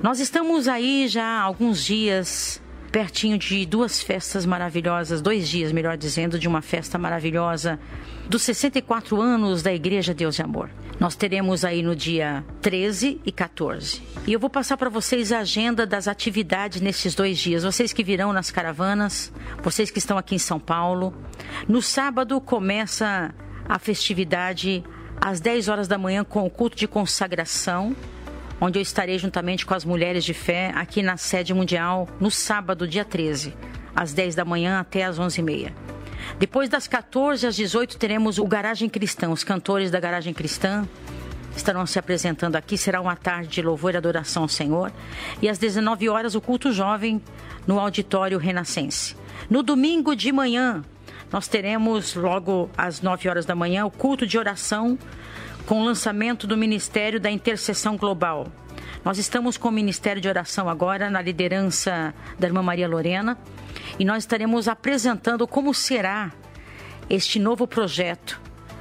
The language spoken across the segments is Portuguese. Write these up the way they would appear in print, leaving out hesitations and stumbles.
Nós estamos aí já há alguns dias, pertinho de duas festas maravilhosas, 2 dias, melhor dizendo, de uma festa maravilhosa dos 64 anos da Igreja Deus e Amor. Nós teremos aí no dia 13 e 14. E eu vou passar para vocês a agenda das atividades nesses 2 dias. Vocês que virão nas caravanas, vocês que estão aqui em São Paulo. No sábado começa a festividade às 10 horas da manhã com o culto de consagração, onde eu estarei juntamente com as mulheres de fé aqui na sede mundial no sábado, dia 13, às 10 da manhã até às 11h30. Depois das 14 às 18 teremos o Garagem Cristã. Os cantores da Garagem Cristã estarão se apresentando aqui. Será uma tarde de louvor e adoração ao Senhor. E às 19 horas o culto jovem no Auditório Renascense. No domingo de manhã nós teremos logo às 9 horas da manhã o culto de oração com o lançamento do Ministério da Intercessão Global. Nós estamos com o Ministério de Oração agora, na liderança da irmã Maria Lorena, e nós estaremos apresentando como será este novo projeto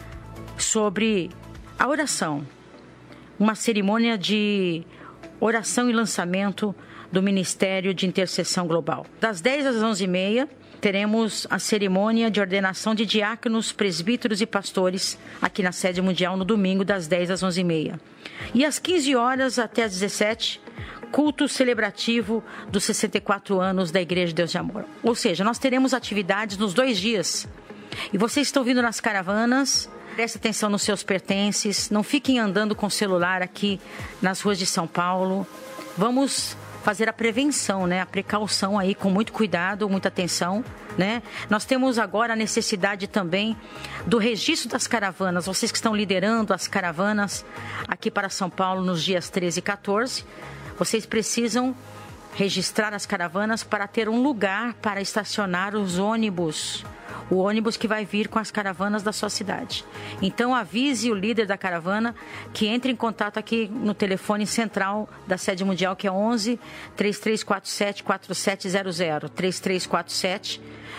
sobre a oração. Uma cerimônia de oração e lançamento do Ministério de Intercessão Global. Das 10 às 11h30, teremos a cerimônia de ordenação de diáconos, presbíteros e pastores aqui na sede mundial no domingo, das 10 às 11h30. E às 15 horas até às 17h, culto celebrativo dos 64 anos da Igreja Deus de Amor. Ou seja, nós teremos atividades nos 2 dias. E vocês estão vindo nas caravanas, preste atenção nos seus pertences, não fiquem andando com o celular aqui nas ruas de São Paulo. Vamos fazer a prevenção, né? A precaução aí, com muito cuidado, muita atenção, né? Nós temos agora a necessidade também do registro das caravanas. Vocês que estão liderando as caravanas aqui para São Paulo nos dias 13 e 14, vocês precisam registrar as caravanas para ter um lugar para estacionar os ônibus. O ônibus que vai vir com as caravanas da sua cidade. Então avise o líder da caravana que entre em contato aqui no telefone central da sede mundial, que é 11 3347 4700. 3347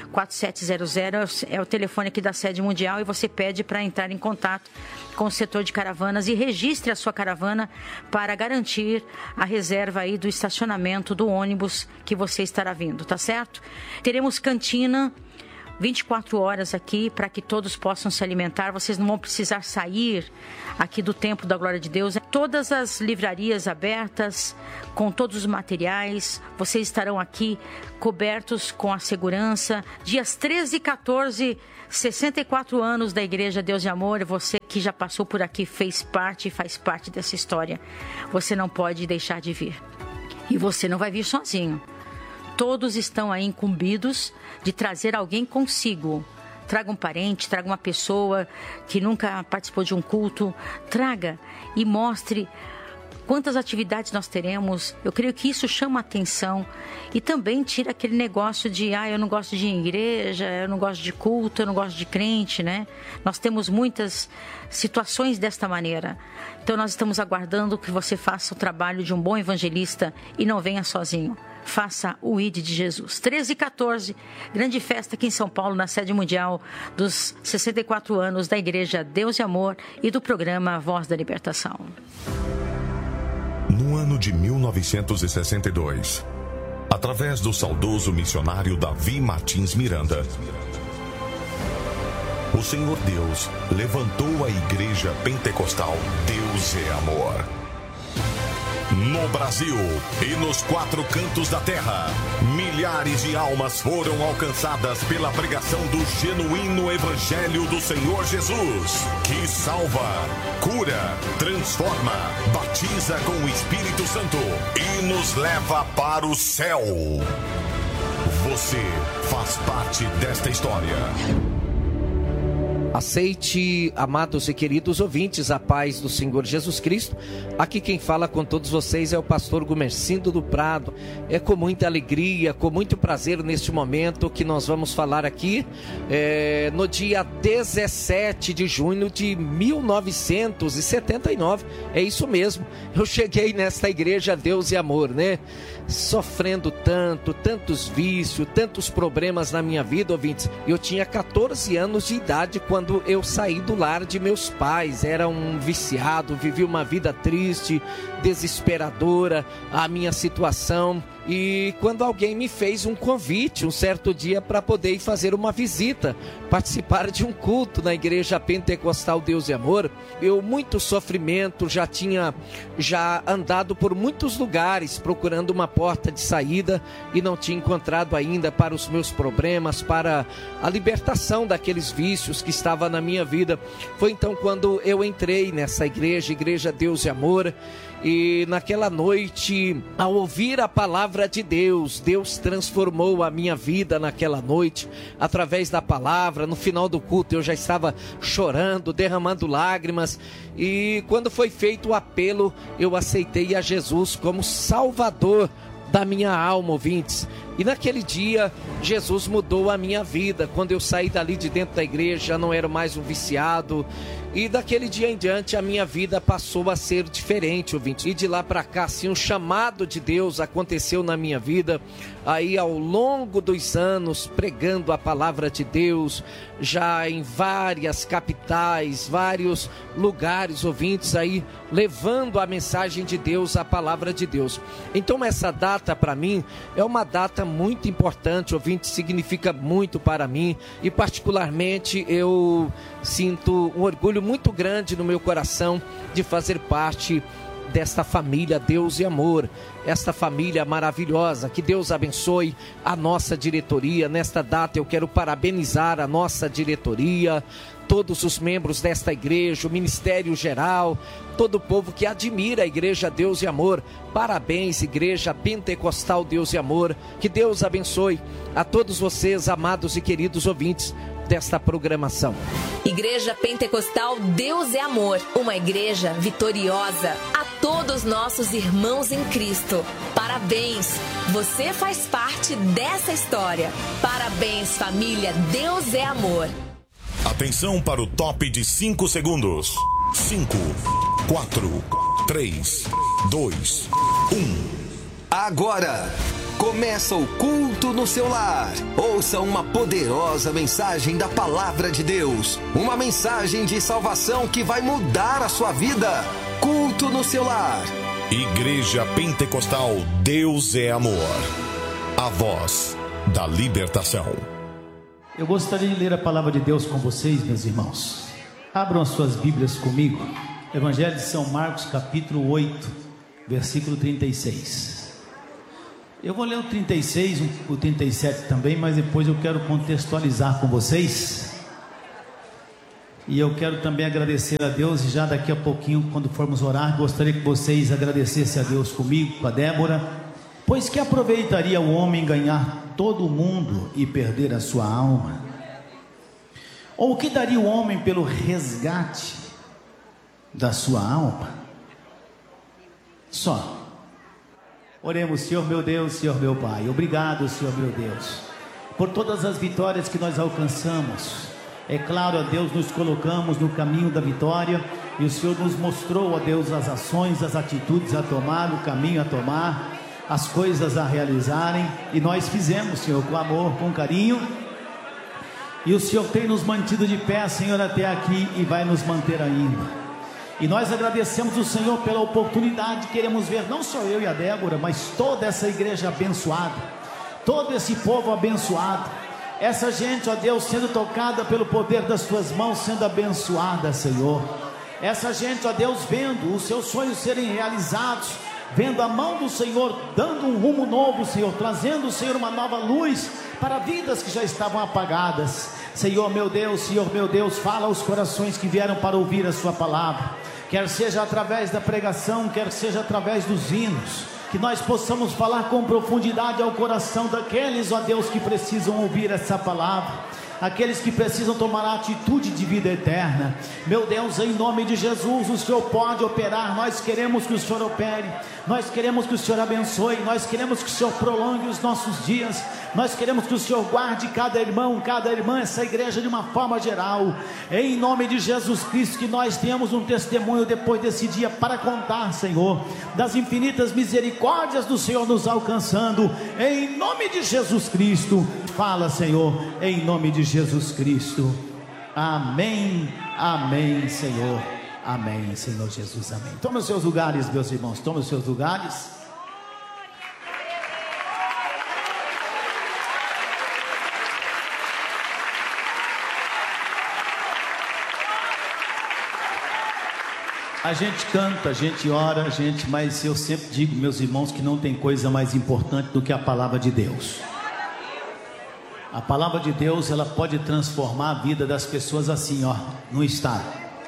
4700 é o telefone aqui da sede mundial, e você pede para entrar em contato com o setor de caravanas e registre a sua caravana para garantir a reserva aí do estacionamento do ônibus que você estará vindo, tá certo? Teremos cantina 24 horas aqui para que todos possam se alimentar. Vocês não vão precisar sair aqui do Templo da Glória de Deus. Todas as livrarias abertas, com todos os materiais. Vocês estarão aqui cobertos com a segurança. Dias 13 e 14, 64 anos da Igreja Deus de Amor. Você que já passou por aqui, fez parte e faz parte dessa história. Você não pode deixar de vir. E você não vai vir sozinho. Todos estão aí incumbidos de trazer alguém consigo. Traga um parente, traga uma pessoa que nunca participou de um culto. Traga e mostre quantas atividades nós teremos. Eu creio que isso chama a atenção e também tira aquele negócio de eu não gosto de igreja, eu não gosto de culto, eu não gosto de crente, né? Nós temos muitas situações desta maneira. Então nós estamos aguardando que você faça o trabalho de um bom evangelista e não venha sozinho. Faça o ID de Jesus. 13 e 14, grande festa aqui em São Paulo, na sede mundial dos 64 anos da Igreja Deus e Amor e do programa Voz da Libertação. No ano de 1962, através do saudoso missionário Davi Martins Miranda, o Senhor Deus levantou a Igreja Pentecostal Deus é Amor. No Brasil e nos 4 cantos da terra, milhares de almas foram alcançadas pela pregação do genuíno Evangelho do Senhor Jesus, que salva, cura, transforma, batiza com o Espírito Santo e nos leva para o céu. Você faz parte desta história. Aceite, amados e queridos ouvintes, a paz do Senhor Jesus Cristo. Aqui quem fala com todos vocês é o pastor Gumercindo do Prado. É com muita alegria, com muito prazer neste momento que nós vamos falar aqui no dia 17 de junho de 1979. É isso mesmo, eu cheguei nesta Igreja Deus e Amor, né? Sofrendo tantos vícios, tantos problemas na minha vida, ouvintes. Eu tinha 14 anos de idade quando quando eu saí do lar de meus pais. Era um viciado, vivi uma vida triste, desesperadora, a minha situação. E quando alguém me fez um convite, um certo dia, para poder ir fazer uma visita, participar de um culto na Igreja Pentecostal Deus e Amor, muito sofrimento, já tinha andado por muitos lugares procurando uma porta de saída e não tinha encontrado ainda para os meus problemas, para a libertação daqueles vícios que estava na minha vida. Foi então quando eu entrei nessa Igreja Deus e Amor. E naquela noite, ao ouvir a palavra de Deus, Deus transformou a minha vida naquela noite, através da palavra. No final do culto eu já estava chorando, derramando lágrimas. E quando foi feito o apelo, eu aceitei a Jesus como Salvador da minha alma, ouvintes. E naquele dia, Jesus mudou a minha vida. Quando eu saí dali de dentro da igreja, já não era mais um viciado. E daquele dia em diante, a minha vida passou a ser diferente, ouvintes. E de lá para cá, assim, um chamado de Deus aconteceu na minha vida. Aí, ao longo dos anos, pregando a palavra de Deus, já em várias capitais, vários lugares, ouvintes, aí, levando a mensagem de Deus, a palavra de Deus. Então, essa data, para mim, é uma data muito importante, ouvinte, significa muito para mim. E, particularmente, eu sinto um orgulho muito grande no meu coração de fazer parte desta família Deus e Amor, esta família maravilhosa. Que Deus abençoe a nossa diretoria. Nesta data eu quero parabenizar a nossa diretoria, todos os membros desta igreja, o Ministério Geral, todo o povo que admira a Igreja Deus e Amor. Parabéns, Igreja Pentecostal Deus e Amor. Que Deus abençoe a todos vocês, amados e queridos ouvintes desta programação. Igreja Pentecostal Deus é Amor, uma igreja vitoriosa. A todos nossos irmãos em Cristo, parabéns, você faz parte dessa história. Parabéns, família Deus é Amor. Atenção para o top de 5 segundos. 5, 4, 3, 2, 1. Agora começa o culto no seu lar. Ouça uma poderosa mensagem da palavra de Deus. Uma mensagem de salvação que vai mudar a sua vida. Culto no seu lar. Igreja Pentecostal Deus é Amor. A voz da libertação. Eu gostaria de ler a palavra de Deus com vocês, meus irmãos. Abram as suas Bíblias comigo. Evangelho de São Marcos, capítulo 8, versículo 36. Eu vou ler o 36, o 37 também, mas depois eu quero contextualizar com vocês. E eu quero também agradecer a Deus, e já daqui a pouquinho, quando formos orar, gostaria que vocês agradecessem a Deus comigo, com a Débora. Pois que aproveitaria o homem ganhar todo o mundo e perder a sua alma? Ou o que daria o homem pelo resgate da sua alma? Só. Oremos. Senhor meu Deus, Senhor meu Pai, obrigado, Senhor meu Deus, por todas as vitórias que nós alcançamos. É claro, ó Deus, nos colocamos no caminho da vitória, e o Senhor nos mostrou, ó Deus, as ações, as atitudes a tomar, o caminho a tomar, as coisas a realizarem, e nós fizemos, Senhor, com amor, com carinho, e o Senhor tem nos mantido de pé, Senhor, até aqui, e vai nos manter ainda. E nós agradecemos o Senhor pela oportunidade. Queremos ver não só eu e a Débora, mas toda essa igreja abençoada, todo esse povo abençoado, essa gente, ó Deus, sendo tocada pelo poder das tuas mãos, sendo abençoada, Senhor. Essa gente, ó Deus, vendo os seus sonhos serem realizados, vendo a mão do Senhor dando um rumo novo, Senhor, trazendo, Senhor, uma nova luz para vidas que já estavam apagadas. Senhor meu Deus, fala aos corações que vieram para ouvir a sua palavra, quer seja através da pregação, quer seja através dos hinos, que nós possamos falar com profundidade ao coração daqueles, ó Deus, que precisam ouvir essa palavra, aqueles que precisam tomar a atitude de vida eterna. Meu Deus, em nome de Jesus, o Senhor pode operar. Nós queremos que o Senhor opere, nós queremos que o Senhor abençoe, nós queremos que o Senhor prolongue os nossos dias, nós queremos que o Senhor guarde cada irmão, cada irmã, essa igreja de uma forma geral, em nome de Jesus Cristo. Que nós tenhamos um testemunho depois desse dia para contar, Senhor, das infinitas misericórdias do Senhor nos alcançando, em nome de Jesus Cristo. Fala, Senhor, em nome de Jesus Cristo. Amém, amém, Senhor. Amém, Senhor Jesus, amém. Tome os seus lugares, meus irmãos, tome os seus lugares. A gente canta, a gente ora, mas eu sempre digo, meus irmãos, que não tem coisa mais importante do que a palavra de Deus. A palavra de Deus, ela pode transformar a vida das pessoas assim, ó, no estado.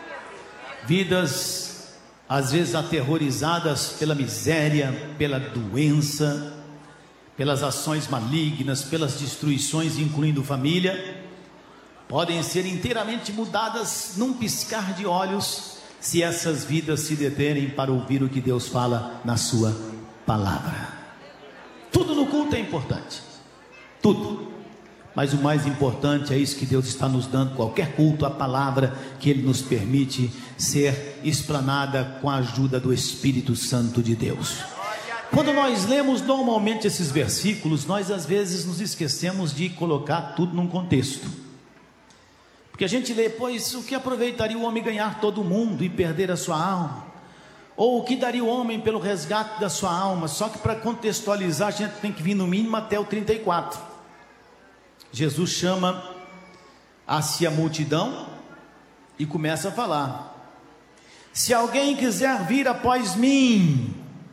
Vidas, às vezes aterrorizadas pela miséria, pela doença, pelas ações malignas, pelas destruições, incluindo família, podem ser inteiramente mudadas num piscar de olhos, se essas vidas se deterem para ouvir o que Deus fala na sua palavra. Tudo no culto é importante, tudo, mas o mais importante é isso que Deus está nos dando, qualquer culto, a palavra que Ele nos permite ser explanada com a ajuda do Espírito Santo de Deus. Quando nós lemos normalmente esses versículos, nós às vezes nos esquecemos de colocar tudo num contexto. Porque a gente lê, pois o que aproveitaria o homem ganhar todo o mundo e perder a sua alma? Ou o que daria o homem pelo resgate da sua alma? Só que para contextualizar a gente tem que vir no mínimo até o 34. Jesus chama a si a multidão e começa a falar: se alguém quiser vir após mim,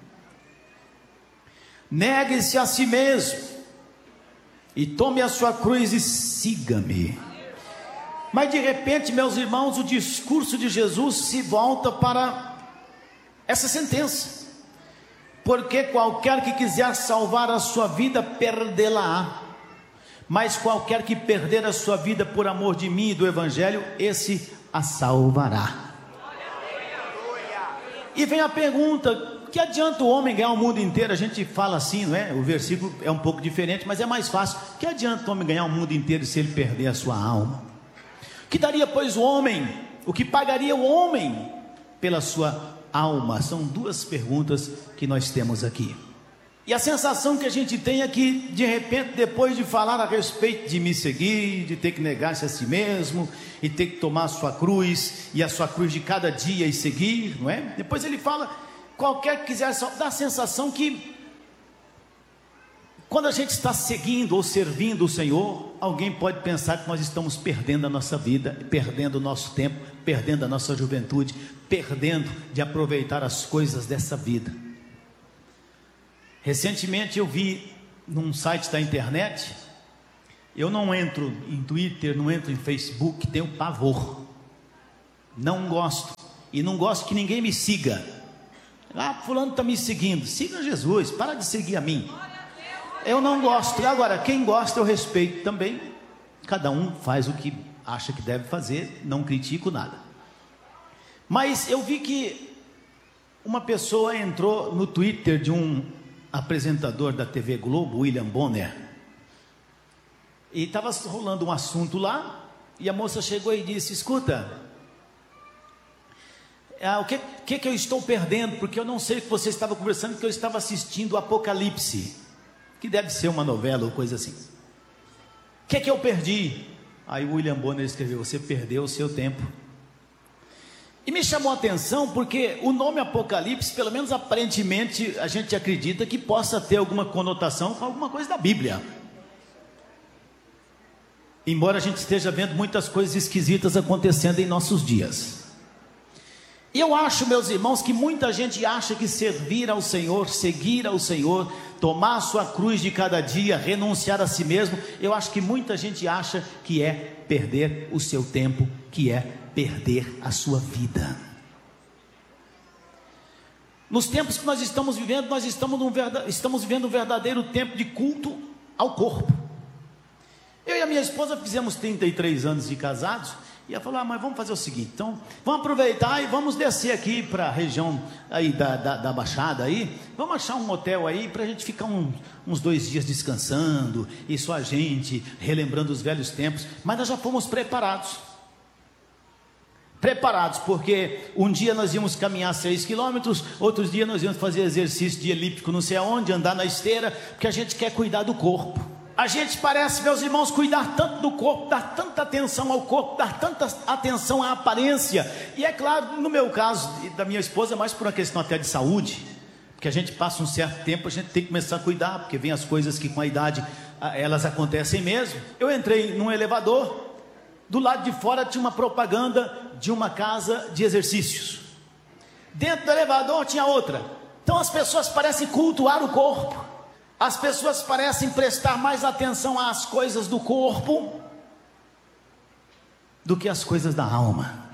negue-se a si mesmo e tome a sua cruz e siga-me. Mas de repente, meus irmãos, o discurso de Jesus se volta para essa sentença: porque qualquer que quiser salvar a sua vida, perdê-la-á, mas qualquer que perder a sua vida por amor de mim e do Evangelho, esse a salvará. E vem a pergunta: que adianta o homem ganhar o mundo inteiro? A gente fala assim, não é? O versículo é um pouco diferente, mas é mais fácil. Que adianta o homem ganhar o mundo inteiro se ele perder a sua alma? Que daria, pois, o homem? O que pagaria o homem pela sua alma? São duas perguntas que nós temos aqui. E a sensação que a gente tem é que, de repente, depois de falar a respeito de me seguir, de ter que negar-se a si mesmo, e ter que tomar a sua cruz, e a sua cruz de cada dia e seguir, não é? Depois ele fala, qualquer que quiser, dá a sensação que, quando a gente está seguindo ou servindo o Senhor, alguém pode pensar que nós estamos perdendo a nossa vida, perdendo o nosso tempo, perdendo a nossa juventude, perdendo de aproveitar as coisas dessa vida. Recentemente eu vi num site da internet, eu não entro em Twitter, não entro em Facebook, tenho pavor, não gosto, e não gosto que ninguém me siga. Fulano está me seguindo, siga Jesus, para de seguir a mim. Eu não gosto. Agora, quem gosta eu respeito também. Cada um faz o que acha que deve fazer, não critico nada. Mas eu vi que uma pessoa entrou no Twitter de um apresentador da TV Globo, William Bonner, e estava rolando um assunto lá, e a moça chegou e disse: escuta, o que eu estou perdendo? Porque eu não sei o que você estava conversando, porque eu estava assistindo o Apocalipse, que deve ser uma novela ou coisa assim. O que eu perdi? Aí o William Bonner escreveu: você perdeu o seu tempo. E me chamou a atenção porque o nome Apocalipse, pelo menos aparentemente, a gente acredita que possa ter alguma conotação com alguma coisa da Bíblia, embora a gente esteja vendo muitas coisas esquisitas acontecendo em nossos dias. E eu acho, meus irmãos, que muita gente acha que servir ao Senhor, seguir ao Senhor, tomar a sua cruz de cada dia, renunciar a si mesmo, eu acho que muita gente acha que é perder o seu tempo, que é perder a sua vida. Nos tempos que nós estamos vivendo, estamos vivendo um verdadeiro tempo de culto ao corpo. Eu e a minha esposa fizemos 33 anos de casados, e ela falou: mas vamos fazer o seguinte, então vamos aproveitar e vamos descer aqui para a região aí da Baixada aí, vamos achar um hotel aí para a gente ficar uns 2 dias descansando, e só a gente relembrando os velhos tempos. Mas nós já fomos preparados, porque um dia nós íamos caminhar 6 quilômetros, outros dias nós íamos fazer exercício de elíptico não sei aonde, andar na esteira, porque a gente quer cuidar do corpo. A gente parece, meus irmãos, cuidar tanto do corpo, dar tanta atenção ao corpo, dar tanta atenção à aparência. E é claro, no meu caso e da minha esposa, é mais por uma questão até de saúde, porque a gente passa um certo tempo, a gente tem que começar a cuidar, porque vem as coisas que com a idade elas acontecem mesmo. Eu entrei num elevador, do lado de fora tinha uma propaganda de uma casa de exercícios. Dentro do elevador tinha outra. Então as pessoas parecem cultuar o corpo. As pessoas parecem prestar mais atenção às coisas do corpo do que às coisas da alma.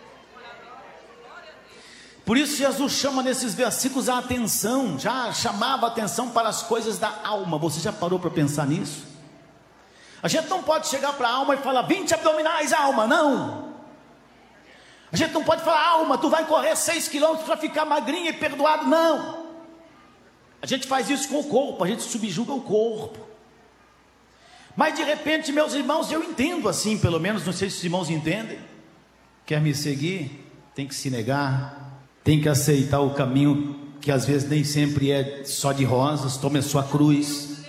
Por isso Jesus chama nesses versículos a atenção, já chamava a atenção para as coisas da alma. Você já parou para pensar nisso? A gente não pode chegar para a alma e falar 20 abdominais, alma, não. A gente não pode falar, alma, tu vai correr 6 quilômetros para ficar magrinha e perdoado, não. A gente faz isso com o corpo, a gente subjuga o corpo. Mas de repente, meus irmãos, eu entendo assim, pelo menos, não sei se os irmãos entendem. Quer me seguir? Tem que se negar, tem que aceitar o caminho que às vezes nem sempre é só de rosas. Tome a sua cruz.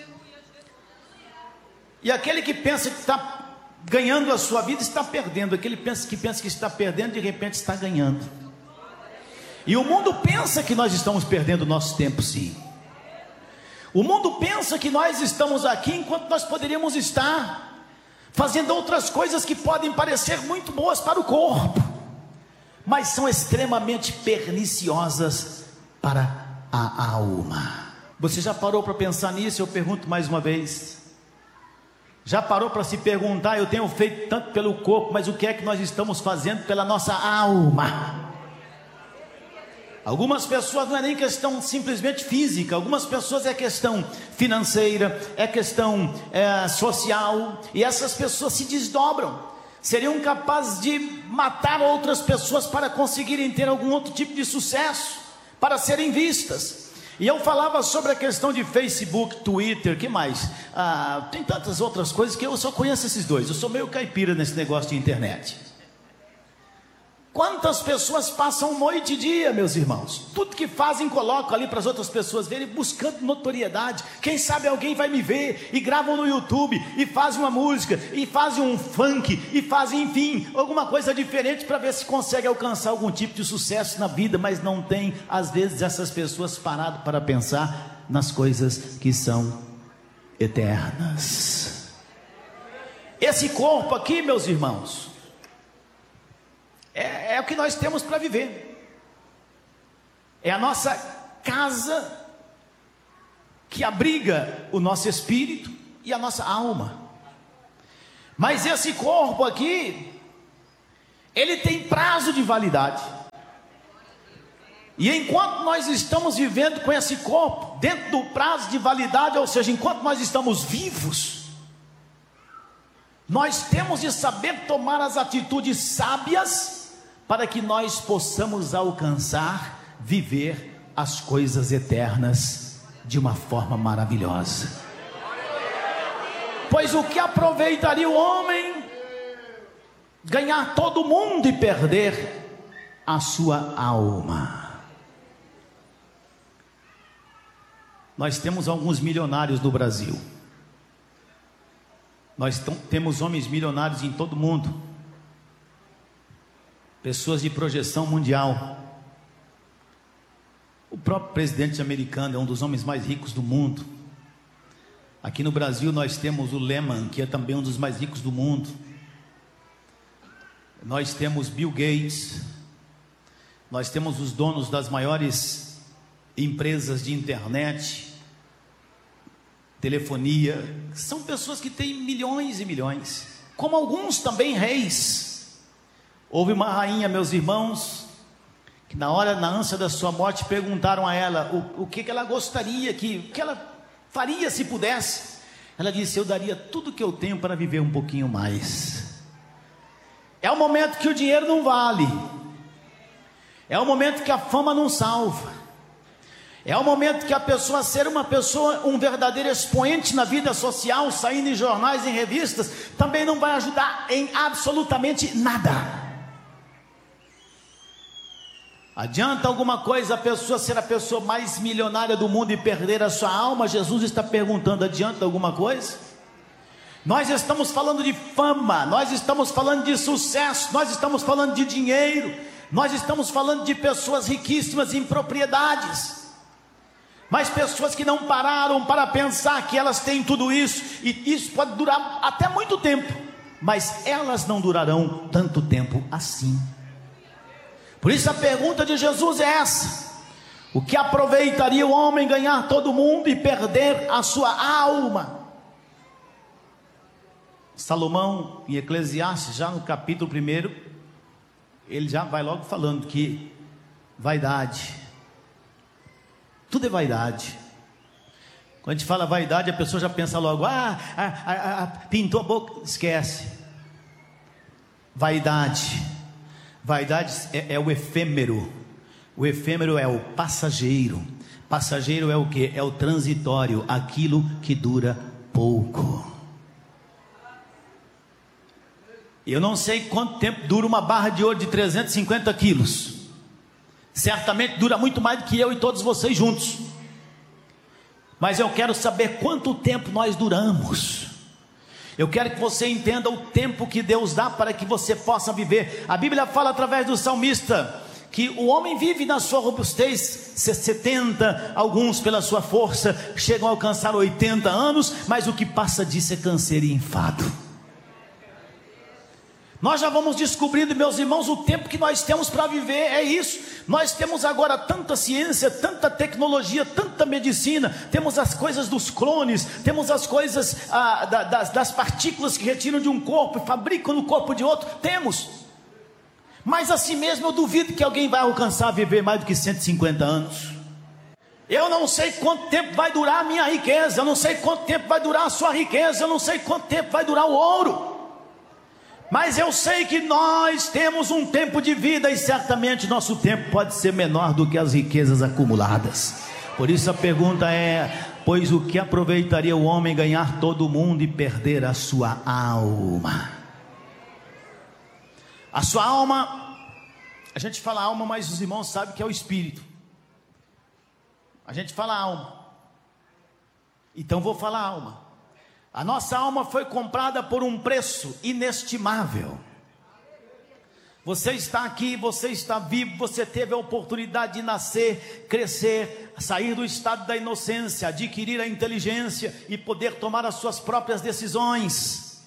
E aquele que pensa que está ganhando a sua vida está perdendo. Aquele que pensa que está perdendo, de repente está ganhando. E o mundo pensa que nós estamos perdendo o nosso tempo, sim. O mundo pensa que nós estamos aqui enquanto nós poderíamos estar fazendo outras coisas que podem parecer muito boas para o corpo, mas são extremamente perniciosas para a alma. Você já parou para pensar nisso? Eu pergunto mais uma vez. Já parou para se perguntar, eu tenho feito tanto pelo corpo, mas o que é que nós estamos fazendo pela nossa alma? Algumas pessoas não é nem questão simplesmente física, algumas pessoas é questão financeira, é questão social, e essas pessoas se desdobram, seriam capazes de matar outras pessoas para conseguirem ter algum outro tipo de sucesso, para serem vistas. E eu falava sobre a questão de Facebook, Twitter, que mais? Tem tantas outras coisas que eu só conheço esses dois, eu sou meio caipira nesse negócio de internet. Quantas pessoas passam noite e dia, meus irmãos? Tudo que fazem colocam ali para as outras pessoas verem, buscando notoriedade. Quem sabe alguém vai me ver, e gravam no YouTube, e fazem uma música, e fazem um funk, e fazem, enfim, alguma coisa diferente para ver se consegue alcançar algum tipo de sucesso na vida, mas não tem, às vezes, essas pessoas parado para pensar nas coisas que são eternas. Esse corpo aqui, meus irmãos, é o que nós temos para viver. É a nossa casa que abriga o nosso espírito e a nossa alma. Mas esse corpo aqui, ele tem prazo de validade. E enquanto nós estamos vivendo com esse corpo dentro do prazo de validade, ou seja, enquanto nós estamos vivos, nós temos de saber tomar as atitudes sábias para que nós possamos alcançar, viver as coisas eternas de uma forma maravilhosa. Pois o que aproveitaria o homem ganhar todo mundo e perder a sua alma? Nós temos alguns milionários no Brasil. Nós temos homens milionários em todo o mundo. Pessoas de projeção mundial. O próprio presidente americano é um dos homens mais ricos do mundo. Aqui no Brasil nós temos o Lehman, que é também um dos mais ricos do mundo. Nós temos Bill Gates. Nós temos os donos das maiores empresas de internet, telefonia. São pessoas que têm milhões e milhões, como alguns também reis. Houve uma rainha, meus irmãos, que na ânsia da sua morte, perguntaram a ela o que ela gostaria, o que ela faria se pudesse. Ela disse: eu daria tudo que eu tenho para viver um pouquinho mais. É o momento que o dinheiro não vale, é o momento que a fama não salva, é o momento que a pessoa ser uma pessoa, um verdadeiro expoente na vida social, saindo em jornais, em revistas, também não vai ajudar em absolutamente nada. Adianta alguma coisa a pessoa ser a pessoa mais milionária do mundo e perder a sua alma? Jesus está perguntando: adianta alguma coisa? Nós estamos falando de fama, nós estamos falando de sucesso, nós estamos falando de dinheiro, nós estamos falando de pessoas riquíssimas em propriedades, mas pessoas que não pararam para pensar que elas têm tudo isso, e isso pode durar até muito tempo, mas elas não durarão tanto tempo assim. Por isso a pergunta de Jesus é essa: o que aproveitaria o homem ganhar todo mundo e perder a sua alma? Salomão, em Eclesiastes, já no capítulo 1, ele já vai logo falando que vaidade, tudo é vaidade. Quando a gente fala vaidade, a pessoa já pensa logo, pintou a boca, esquece. Vaidade é o efêmero. O efêmero é o passageiro. Passageiro é o que? É o transitório, aquilo que dura pouco. Eu não sei quanto tempo dura uma barra de ouro de 350 quilos. Certamente dura muito mais do que eu e todos vocês juntos. Mas eu quero saber quanto tempo nós duramos. Eu quero que você entenda o tempo que Deus dá para que você possa viver. A Bíblia fala através do salmista que o homem vive na sua robustez 70, alguns pela sua força chegam a alcançar 80 anos, mas o que passa disso é câncer e enfado. Nós já vamos descobrindo, meus irmãos, o tempo que nós temos para viver, é isso. Nós temos agora tanta ciência, tanta tecnologia, tanta medicina, temos as coisas dos clones, temos as coisas das partículas que retiram de um corpo e fabricam no corpo de outro, temos. Mas assim mesmo eu duvido que alguém vai alcançar a viver mais do que 150 anos. Eu não sei quanto tempo vai durar a minha riqueza, eu não sei quanto tempo vai durar a sua riqueza, eu não sei quanto tempo vai durar o ouro. Mas eu sei que nós temos um tempo de vida e certamente nosso tempo pode ser menor do que as riquezas acumuladas. Por isso a pergunta é: pois o que aproveitaria o homem ganhar todo o mundo e perder a sua alma? A sua alma, a gente fala alma, mas os irmãos sabem que é o espírito. A gente fala alma, então vou falar alma. A nossa alma foi comprada por um preço inestimável. Você está aqui, você está vivo, você teve a oportunidade de nascer, crescer, sair do estado da inocência, adquirir a inteligência e poder tomar as suas próprias decisões.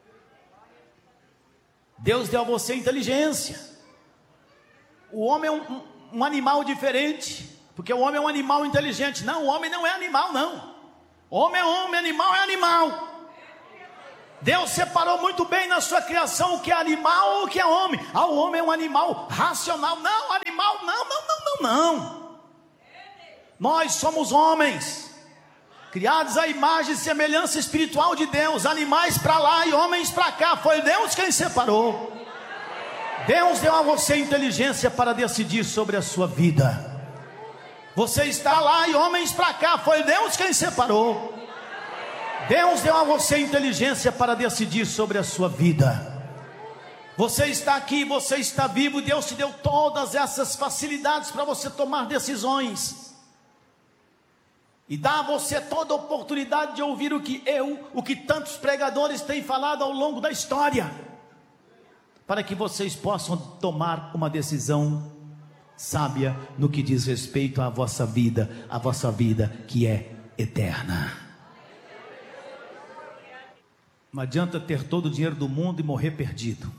Deus deu a você inteligência. O homem é um animal diferente, porque o homem é um animal inteligente. Não, o homem não é animal, não. Homem é homem, animal é animal. Deus separou muito bem na sua criação o que é animal ou o que é homem. O homem é um animal racional. Não, animal, não. Nós somos homens, criados à imagem e semelhança espiritual de Deus. Animais para lá e homens para cá. Foi Deus quem separou. Deus deu a você inteligência para decidir sobre a sua vida. Você está lá e homens para cá, foi Deus quem separou. Deus deu a você inteligência para decidir sobre a sua vida. Você está aqui, você está vivo, Deus te deu todas essas facilidades para você tomar decisões. E dá a você toda a oportunidade de ouvir o que tantos pregadores têm falado ao longo da história, para que vocês possam tomar uma decisão sábia no que diz respeito à vossa vida que é eterna. Não adianta ter todo o dinheiro do mundo e morrer perdido.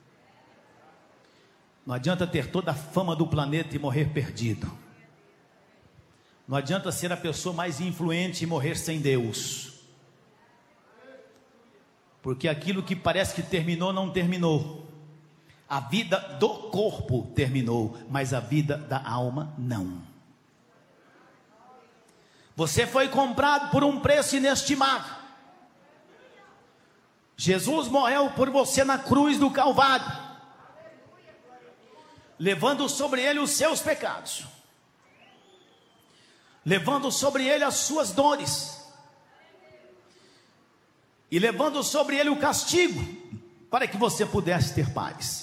Não adianta ter toda a fama do planeta e morrer perdido. Não adianta ser a pessoa mais influente e morrer sem Deus. Porque aquilo que parece que terminou, não terminou. A vida do corpo terminou, mas a vida da alma não. Você foi comprado por um preço inestimável. Jesus morreu por você na cruz do Calvário, levando sobre ele os seus pecados, levando sobre ele as suas dores, e levando sobre ele o castigo, para que você pudesse ter paz.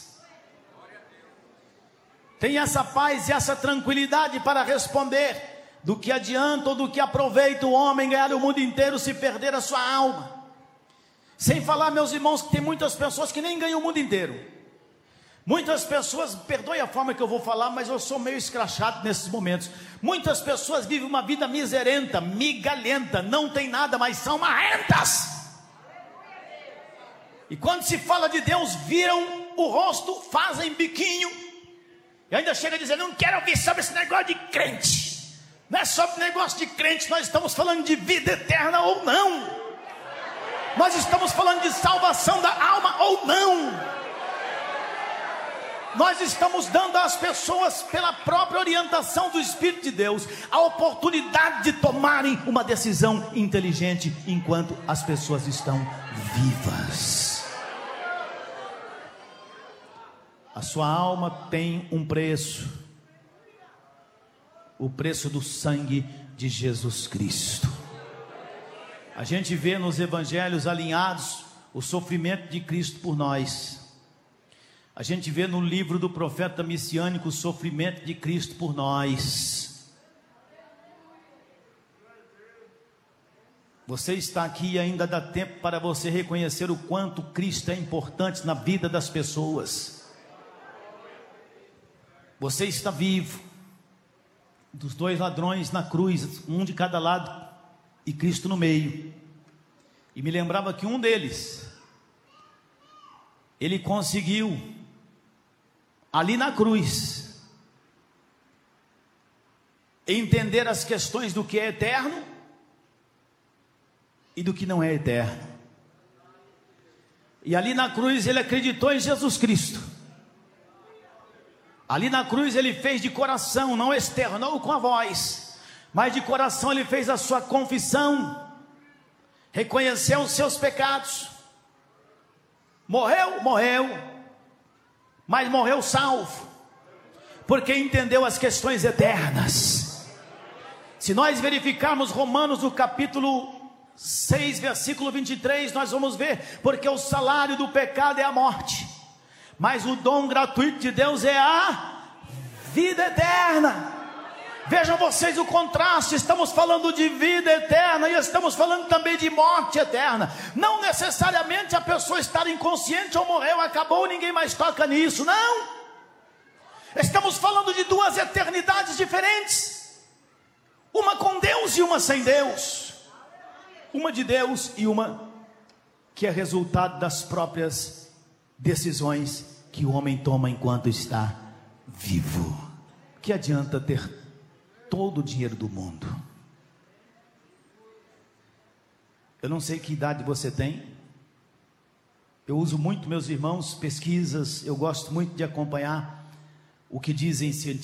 Tenha essa paz e essa tranquilidade para responder: do que adianta ou do que aproveita o homem ganhar o mundo inteiro se perder a sua alma? Sem falar, meus irmãos, que tem muitas pessoas que nem ganham o mundo inteiro. Muitas pessoas, perdoe a forma que eu vou falar, mas eu sou meio escrachado nesses momentos. Muitas pessoas vivem uma vida miserenta, migalhenta, não tem nada, mas são marrentas. E quando se fala de Deus, viram o rosto, fazem biquinho, e ainda chega a dizer: não quero ouvir sobre esse negócio de crente. Não é sobre negócio de crente, nós estamos falando de vida eterna ou não. Nós estamos falando de salvação da alma ou não. Nós estamos dando às pessoas, pela própria orientação do Espírito de Deus, a oportunidade de tomarem uma decisão inteligente enquanto as pessoas estão vivas. A sua alma tem um preço, o preço do sangue de Jesus Cristo. A gente vê nos evangelhos alinhados o sofrimento de Cristo por nós. A gente vê no livro do profeta messiânico o sofrimento de Cristo por nós. Você está aqui e ainda dá tempo para você reconhecer o quanto Cristo é importante na vida das pessoas. Você está vivo, dos dois ladrões na cruz, um de cada lado e Cristo no meio. E me lembrava que um deles, ele conseguiu, ali na cruz, entender as questões do que é eterno e do que não é eterno. E ali na cruz ele acreditou em Jesus Cristo. Ali na cruz ele fez de coração, não externou com a voz, mas de coração ele fez a sua confissão, reconheceu os seus pecados, morreu, mas morreu salvo, porque entendeu as questões eternas. Se nós verificarmos Romanos no capítulo 6, versículo 23, nós vamos ver: porque o salário do pecado é a morte, mas o dom gratuito de Deus é a vida eterna. Vejam vocês o contraste, estamos falando de vida eterna e estamos falando também de morte eterna. Não necessariamente a pessoa estar inconsciente ou morreu, acabou, ninguém mais toca nisso, não. Estamos falando de duas eternidades diferentes, uma com Deus e uma sem Deus, uma de Deus e uma que é resultado das próprias decisões que o homem toma enquanto está vivo. Que adianta ter todo o dinheiro do mundo? Eu não sei que idade você tem. Eu uso muito, meus irmãos, pesquisas. Eu gosto muito de acompanhar o que dizem cientistas.